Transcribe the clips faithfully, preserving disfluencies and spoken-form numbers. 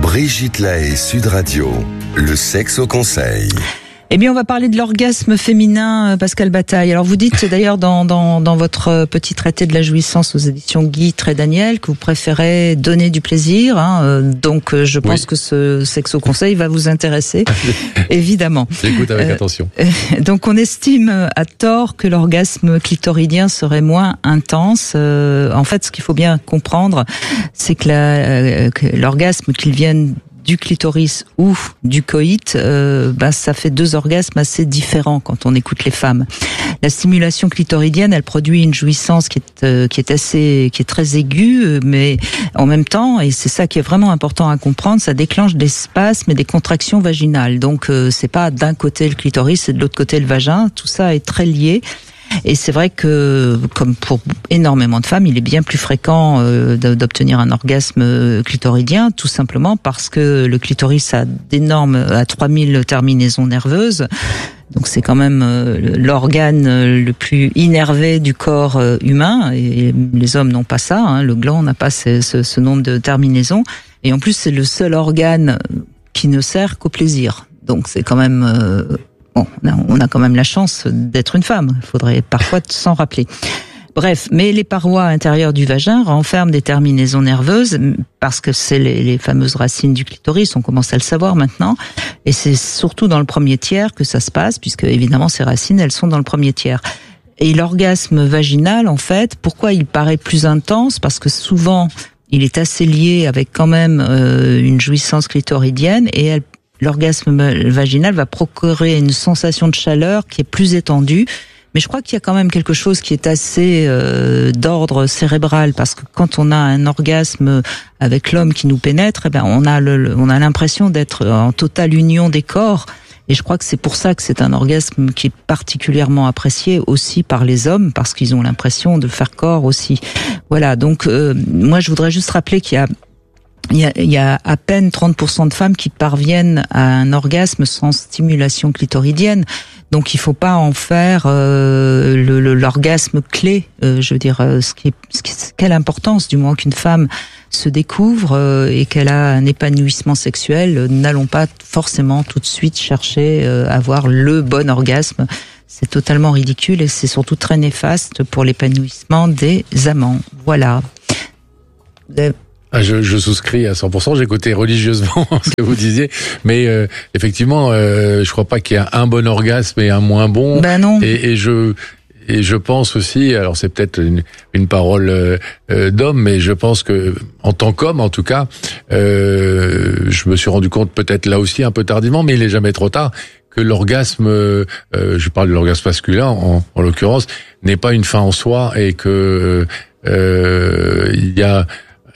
Brigitte Lahaie, Sud Radio, le sexe au conseil. Eh bien, on va parler de l'orgasme féminin, Pascal Bataille. Alors, vous dites d'ailleurs dans, dans, dans votre petit traité de la jouissance aux éditions Guy Trédaniel que vous préférez donner du plaisir. Hein, donc, je pense oui. que ce sexe au conseil va vous intéresser, évidemment. J'écoute avec euh, attention. Donc, on estime à tort que l'orgasme clitoridien serait moins intense. Euh, en fait, ce qu'il faut bien comprendre, c'est que, la, euh, que l'orgasme qu'il vienne du clitoris ou du coït, euh, bah, ça fait deux orgasmes assez différents quand on écoute les femmes. La stimulation clitoridienne, elle produit une jouissance qui est euh, qui est assez, qui est très aiguë, mais en même temps, et c'est ça qui est vraiment important à comprendre, ça déclenche des spasmes et des contractions vaginales. Donc euh, c'est pas d'un côté le clitoris et de l'autre côté le vagin. Tout ça est très lié. Et c'est vrai que, comme pour énormément de femmes, il est bien plus fréquent euh, d'obtenir un orgasme clitoridien, tout simplement parce que le clitoris a d'énormes, à trois mille terminaisons nerveuses. Donc c'est quand même euh, l'organe le plus innervé du corps euh, humain. Et les hommes n'ont pas ça, hein, le gland n'a pas ce, ce, ce nombre de terminaisons. Et en plus, c'est le seul organe qui ne sert qu'au plaisir. Donc c'est quand même... Euh, Bon, on a quand même la chance d'être une femme. Il faudrait parfois s'en rappeler. Bref, mais les parois intérieures du vagin renferment des terminaisons nerveuses parce que c'est les, les fameuses racines du clitoris. On commence à le savoir maintenant. Et c'est surtout dans le premier tiers que ça se passe, puisque évidemment ces racines, elles sont dans le premier tiers. Et l'orgasme vaginal, en fait, pourquoi il paraît plus intense ? Parce que souvent, il est assez lié avec quand même euh, une jouissance clitoridienne et elle l'orgasme vaginal va procurer une sensation de chaleur qui est plus étendue. Mais je crois qu'il y a quand même quelque chose qui est assez euh, d'ordre cérébral, parce que quand on a un orgasme avec l'homme qui nous pénètre, eh ben on a le, on a l'impression d'être en totale union des corps. Et je crois que c'est pour ça que c'est un orgasme qui est particulièrement apprécié aussi par les hommes, parce qu'ils ont l'impression de faire corps aussi. Voilà. Donc euh, moi, je voudrais juste rappeler qu'il y a Il y, a, il y a à peine trente pour cent de femmes qui parviennent à un orgasme sans stimulation clitoridienne. Donc il faut pas en faire euh, le, le, l'orgasme clé. Euh, je veux dire, euh, ce qui est, ce qui, quelle importance du moins qu'une femme se découvre euh, et qu'elle a un épanouissement sexuel. Euh, n'allons pas forcément tout de suite chercher euh, à avoir le bon orgasme. C'est totalement ridicule et c'est surtout très néfaste pour l'épanouissement des amants. Voilà. Euh, Ah, je, je souscris à cent pour cent, j'écoutais religieusement ce que vous disiez, mais euh, effectivement, euh, je crois pas qu'il y a un bon orgasme et un moins bon. Ben non. Et, et je et je pense aussi, alors c'est peut-être une, une parole euh, d'homme, mais je pense que en tant qu'homme, en tout cas, euh, je me suis rendu compte peut-être là aussi un peu tardivement, mais il est jamais trop tard, que l'orgasme, euh, je parle de l'orgasme masculin en, en l'occurrence, n'est pas une fin en soi et que euh, il y a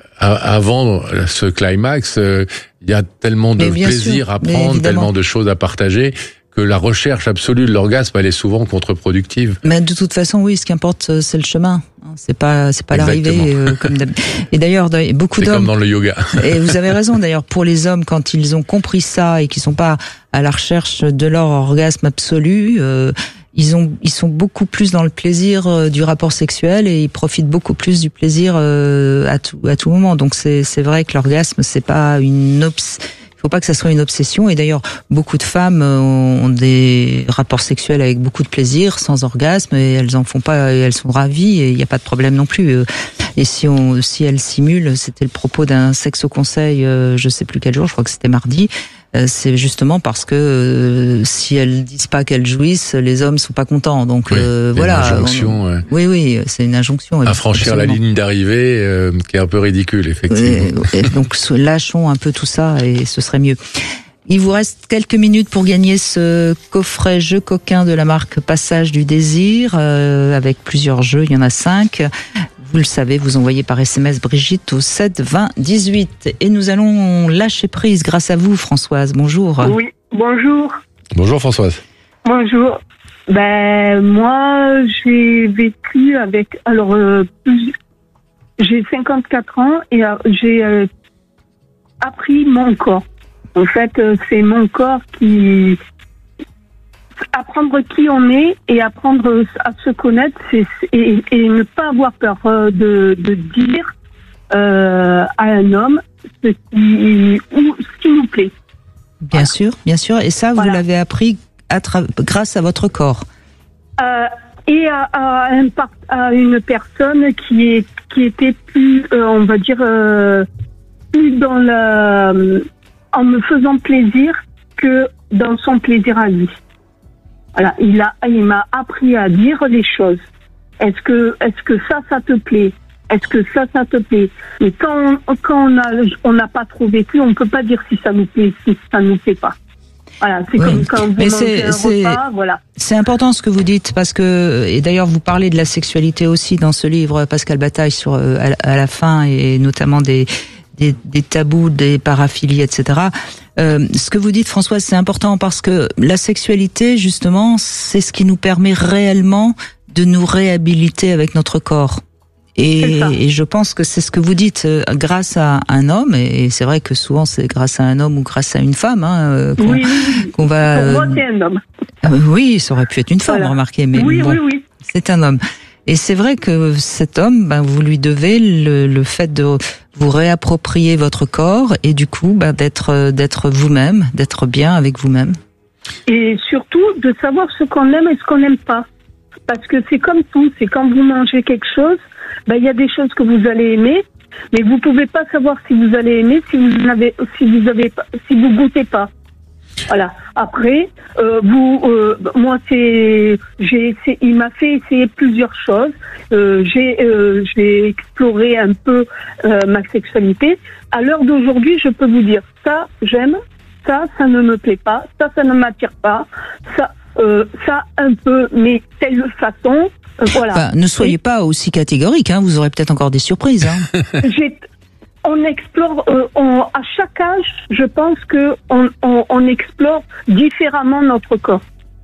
avant ce climax, euh, il y a tellement de plaisir sûr, à prendre, tellement de choses à partager, que la recherche absolue de l'orgasme, elle est souvent contre-productive. Mais de toute façon, oui, ce qui importe, c'est le chemin. C'est pas, c'est pas l'arrivée. Euh, comme et d'ailleurs, beaucoup c'est d'hommes. comme dans le yoga. Et vous avez raison. D'ailleurs, pour les hommes, quand ils ont compris ça et qu'ils sont pas à la recherche de leur orgasme absolu. Euh, Ils ont, ils sont beaucoup plus dans le plaisir euh, du rapport sexuel et ils profitent beaucoup plus du plaisir euh, à tout, à tout moment. Donc c'est, c'est vrai que l'orgasme, c'est pas une obs. Il faut pas que ça soit une obsession. Et d'ailleurs, beaucoup de femmes ont des rapports sexuels avec beaucoup de plaisir, sans orgasme, et elles en font pas. Et elles sont ravies et il n'y a pas de problème non plus. Et si on, si elles simulent, c'était le propos d'un sexe au conseil, euh, je sais plus quel jour, je crois que c'était mardi. C'est justement parce que euh, si elles disent pas qu'elles jouissent, les hommes sont pas contents. Donc oui, euh, voilà. Une injonction. On... Ouais. Oui, oui, c'est une injonction. À franchir absolument. La ligne d'arrivée, euh, qui est un peu ridicule, effectivement. Et, et donc lâchons un peu tout ça et ce serait mieux. Il vous reste quelques minutes pour gagner ce coffret jeu coquin de la marque Passage du Désir euh, avec plusieurs jeux. Il y en a cinq. Vous le savez, vous envoyez par S M S Brigitte au sept vingt dix-huit. Et nous allons lâcher prise grâce à vous, Françoise. Bonjour. Oui, bonjour. Bonjour, Françoise. Bonjour. Ben, moi, j'ai vécu avec... Alors, euh, j'ai cinquante-quatre ans et euh, j'ai euh, appris mon corps. En fait, euh, c'est mon corps qui... Apprendre qui on est et apprendre à se connaître, c'est, et, et ne pas avoir peur de, de dire euh, à un homme ce qui, ou ce qui nous plaît. Bien Voilà. sûr, bien sûr. Et ça, vous Voilà. l'avez appris à tra- grâce à votre corps. Euh, et à, à, un par- à une personne qui est qui était plus, euh, on va dire, euh, plus dans la, en me faisant plaisir que dans son plaisir à lui. Voilà, il a, il m'a appris à dire les choses. Est-ce que, est-ce que ça, ça te plaît? Est-ce que ça, ça te plaît? Mais quand, on, quand on a, on n'a pas trop vécu, on peut pas dire si ça nous plaît, si ça nous plaît pas. Voilà, c'est Oui. comme quand vous Mais mangez c'est- un c'est- repas, voilà. C'est important ce que vous dites parce que, et d'ailleurs vous parlez de la sexualité aussi dans ce livre, Pascal Bataille, sur euh, à, la- à la fin, et notamment des, des, des tabous, des paraphilies, et cetera. Euh, ce que vous dites, Françoise, c'est important parce que la sexualité, justement, c'est ce qui nous permet réellement de nous réhabiliter avec notre corps. Et, C'est ça. et je pense que c'est ce que vous dites, euh, grâce à un homme, et c'est vrai que souvent c'est grâce à un homme ou grâce à une femme, hein, euh, qu'on Oui, oui, oui. qu'on va. Pour moi, euh, c'est un homme. euh, oui, ça aurait pu être une femme, Voilà. remarquez, mais Oui, bon, oui, oui. c'est un homme. Et c'est vrai que cet homme, ben, vous lui devez le, le fait de vous réapproprier votre corps et du coup, ben, d'être d'être vous-même, d'être bien avec vous-même. Et surtout, de savoir ce qu'on aime et ce qu'on n'aime pas. Parce que c'est comme tout, c'est quand vous mangez quelque chose, ben, il y a des choses que vous allez aimer, mais vous pouvez pas savoir si vous allez aimer si vous n'avez, si vous avez pas, si vous goûtez pas. Voilà. Après, euh, vous, euh, moi, c'est, j'ai, essayé, il m'a fait essayer plusieurs choses. Euh, j'ai, euh, j'ai exploré un peu euh, ma sexualité. À l'heure d'aujourd'hui, je peux vous dire ça, j'aime, ça, ça ne me plaît pas, ça, ça ne m'attire pas, ça, euh, ça un peu, mais telle façon. Euh, voilà. Enfin, ne soyez pas aussi catégorique, hein, vous aurez peut-être encore des surprises. Hein. J'ai, on explore, euh, on, à chaque âge, je pense que on, on, on explore différemment notre corps.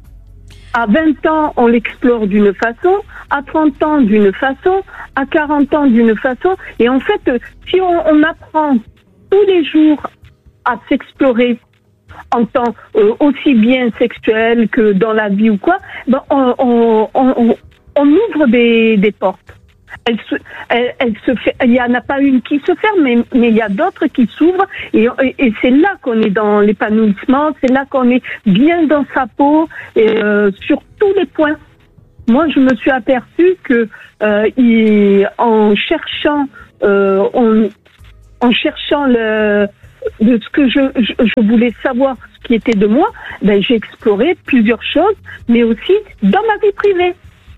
À vingt ans, on l'explore d'une façon, à trente ans d'une façon, à quarante ans d'une façon. Et en fait, euh, si on, on apprend tous les jours à s'explorer en tant euh, aussi bien sexuel que dans la vie ou quoi, ben on, on, on, on ouvre des, des portes. Elle se, elle, elle se fait, il y en a pas une qui se ferme, mais, mais il y a d'autres qui s'ouvrent, et, et, et c'est là qu'on est dans l'épanouissement, c'est là qu'on est bien dans sa peau, et euh, sur tous les points. Moi, je me suis aperçue que euh, il, en cherchant, euh, en, en cherchant le, de ce que je, je, je voulais savoir ce qui était de moi, ben j'ai exploré plusieurs choses, mais aussi dans ma vie privée.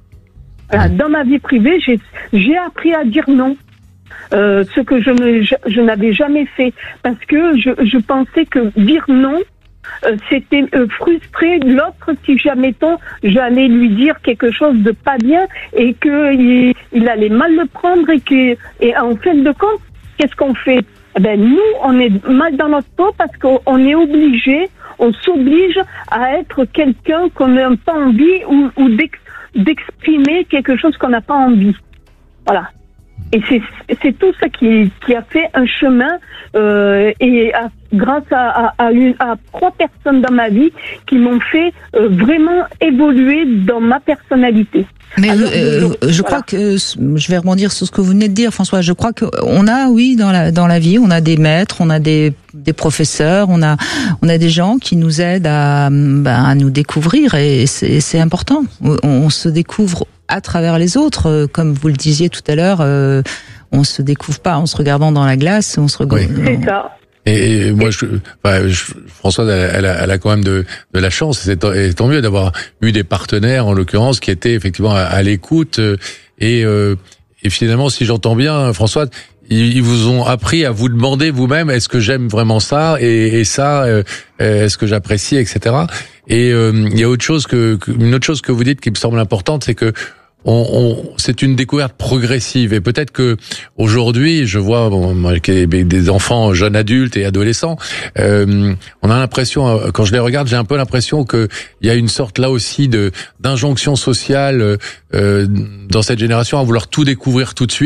Voilà, dans ma vie privée, j'ai, j'ai appris à dire non. Euh, ce que je, ne, je, je n'avais jamais fait. Parce que je, je pensais que dire non, euh, c'était euh, frustrer l'autre si jamais ton, j'allais lui dire quelque chose de pas bien et qu'il il allait mal le prendre et que, et en fin de compte, qu'est-ce qu'on fait? Eh ben, nous, on est mal dans notre peau parce qu'on est obligé, on s'oblige à être quelqu'un qu'on n'a pas envie ou, ou d'ex, d'exprimer quelque chose qu'on n'a pas envie. Voilà. Et c'est, c'est tout ça qui, qui a fait un chemin euh, et à, grâce à, à, à, une, à trois personnes dans ma vie qui m'ont fait euh, vraiment évoluer dans ma personnalité. Mais Alors, euh, je- je voilà. crois que je vais rebondir sur ce que vous venez de dire, François. Je crois que on a, oui, dans la dans la vie, on a des maîtres, on a des des professeurs, on a on a des gens qui nous aident à ben, à nous découvrir et c'est c'est important. On, on se découvre à travers les autres, euh, comme vous le disiez tout à l'heure. Euh, on se découvre pas en se regardant dans la glace, on se regarde. Oui. C'est ça. Et, et moi, je, enfin, je, Françoise, elle, elle, a, elle a quand même de, de la chance, et c'est tant, et tant mieux d'avoir eu des partenaires, en l'occurrence, qui étaient effectivement à, à l'écoute. Et, euh, et finalement, si j'entends bien, Françoise, ils, ils vous ont appris à vous demander vous-même, est-ce que j'aime vraiment ça, et, et ça, euh, est-ce que j'apprécie, et cetera. Et euh, il y a autre chose que, que une autre chose que vous dites qui me semble importante, c'est que On, on, c'est une découverte progressive et peut-être que aujourd'hui, je vois bon, des enfants jeunes adultes et adolescents, euh, on a l'impression, quand je les regarde, j'ai un peu l'impression que il y a une sorte là aussi de d'injonction sociale euh, dans cette génération à vouloir tout découvrir tout de suite,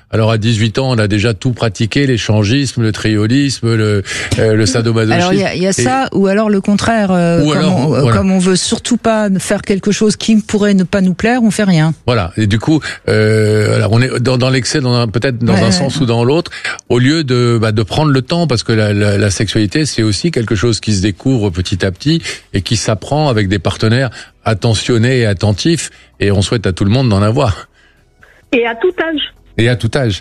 alors à dix-huit ans, on a déjà tout pratiqué, l'échangisme, le triolisme, le, euh, le sadomasochisme. Alors il y a, y a ça, ou alors le contraire, euh, ou comme, alors, on, voilà. comme on veut surtout pas faire quelque chose qui pourrait ne pas nous plaire, on fait rien. Voilà. Et du coup, euh, alors on est dans, dans l'excès, dans un, peut-être dans ouais, un ouais. sens ou dans l'autre, au lieu de, bah, de prendre le temps, parce que la, la, la sexualité, c'est aussi quelque chose qui se découvre petit à petit et qui s'apprend avec des partenaires attentionnés et attentifs. Et on souhaite à tout le monde d'en avoir. Et à tout âge. Et à tout âge.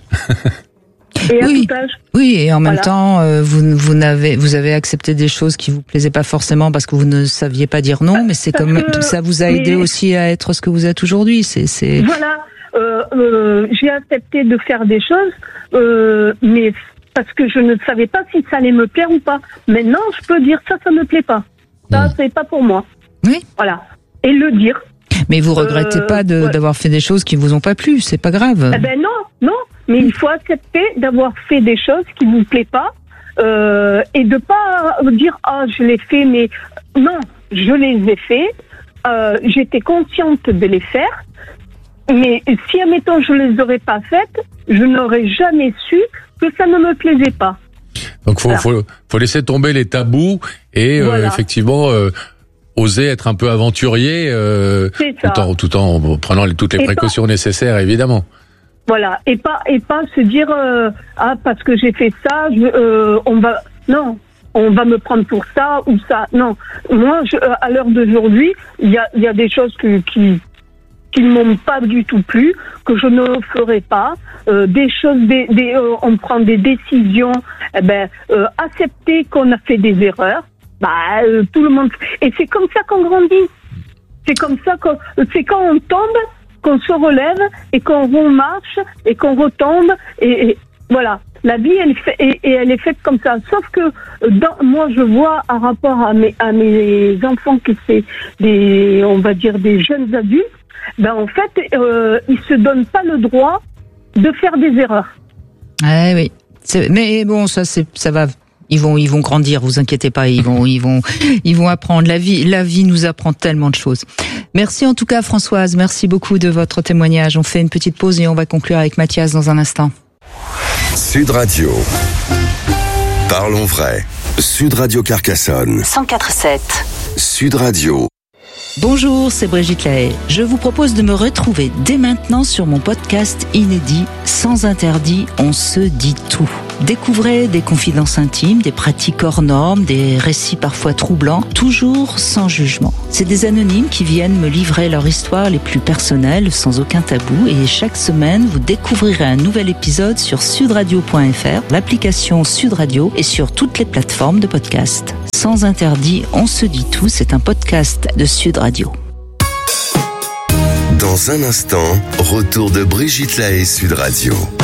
Et à Oui. tout âge. Oui, et en même Voilà. temps, euh, vous, vous n'avez, vous avez accepté des choses qui vous plaisaient pas forcément parce que vous ne saviez pas dire non, mais c'est Parce comme que- ça vous a aidé mais- aussi à être ce que vous êtes aujourd'hui. C'est, c'est. Voilà. Euh, euh, j'ai accepté de faire des choses, euh, mais parce que je ne savais pas si ça allait me plaire ou pas. Maintenant, je peux dire ça, ça me plaît pas. Ça, Mmh. c'est pas pour moi. Oui. Voilà. Et le dire. Mais vous regrettez Euh, pas de, ouais. d'avoir fait des choses qui vous ont pas plu, c'est pas grave. Eh ben non, non. Mais il faut accepter d'avoir fait des choses qui vous plaît pas euh, et de pas dire ah je l'ai fait, mais non, je les ai fait. Euh, j'étais consciente de les faire. Mais si, admettons, je les aurais pas faites, je n'aurais jamais su que ça ne me plaisait pas. Donc faut, Voilà. faut, faut laisser tomber les tabous et euh, Voilà. effectivement euh, oser être un peu aventurier, euh, C'est ça. tout en tout en prenant les- toutes les Et précautions nécessaires, évidemment. Voilà. Et pas, et pas se dire, euh, ah, parce que j'ai fait ça, je, euh, on va, non, on va me prendre pour ça ou ça. Non. Moi, je, euh, à l'heure d'aujourd'hui, il y a, il y a des choses que, qui, qui ne m'ont pas du tout plu, que je ne ferai pas. Euh, des choses, des, des, euh, on prend des décisions. Eh ben, euh, accepter qu'on a fait des erreurs. Bah, euh, tout le monde. Et c'est comme ça qu'on grandit. C'est comme ça qu'on. C'est quand on tombe qu'on se relève et qu'on remarche et qu'on retombe. Et, et voilà. La vie, elle fait, et, et elle est faite comme ça. Sauf que dans, moi, je vois, en rapport à mes, à mes enfants, que c'est des, on va dire, des jeunes adultes. Ben en fait, euh, ils se donnent pas le droit de faire des erreurs. Ouais, oui. C'est, mais bon, ça, c'est, ça va. Ils vont, ils vont grandir. Vous inquiétez pas. Ils vont, ils vont, ils vont apprendre. La vie, la vie nous apprend tellement de choses. Merci en tout cas, Françoise. Merci beaucoup de votre témoignage. On fait une petite pause et on va conclure avec Mathias dans un instant. Sud Radio. Parlons vrai. Sud Radio Carcassonne. cent quatre sept. Sud Radio. Bonjour, c'est Brigitte Lahaye. Je vous propose de me retrouver dès maintenant sur mon podcast inédit Sans interdit, on se dit tout. Découvrez des confidences intimes, des pratiques hors normes, des récits parfois troublants, toujours sans jugement. C'est des anonymes qui viennent me livrer leur histoire les plus personnelles, sans aucun tabou. Et chaque semaine, vous découvrirez un nouvel épisode sur sudradio point f r, l'application Sud Radio et sur toutes les plateformes de podcast. Sans interdit, on se dit tout, c'est un podcast de Sud Radio. Dans un instant, retour de Brigitte Lahaye Sud Radio.